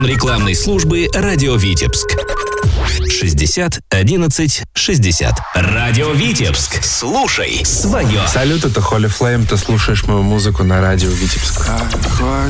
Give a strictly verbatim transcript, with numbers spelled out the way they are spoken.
рекламной службы «Радио Витебск». шестьдесят одиннадцать шестьдесят. Радио Витебск. Слушай свое. Салют, это Holy Flame. Ты слушаешь мою музыку на Радио Витебск.